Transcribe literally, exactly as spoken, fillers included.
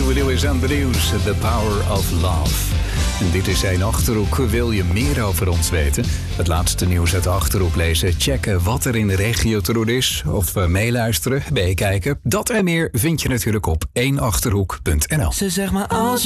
nieuwe Lewis and the News, The Power of Love. En dit is zijn Achterhoek. Wil je meer over ons weten? Het laatste nieuws uit de Achterhoek lezen, checken wat er in de regio te doen is, of meeluisteren, meekijken. Dat en meer vind je natuurlijk op één achterhoek punt n l. Ze zeg maar als